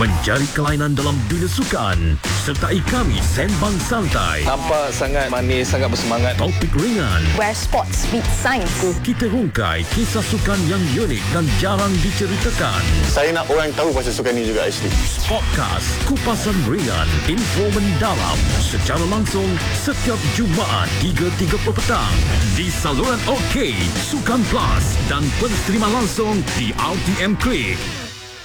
Mencari kelainan dalam dunia sukan. Sertai kami sembang santai. Nampak sangat manis, sangat bersemangat. Topik ringan. Where sports meet science. Kita rungkai kisah sukan yang unik dan jarang diceritakan. Saya nak orang tahu pasal sukan ni juga actually. Podcast Kupasan Ringan, info mendalam secara langsung setiap Jumaat 3.30 petang di saluran OK, Sukan Plus dan pensterima langsung di RTM Klik.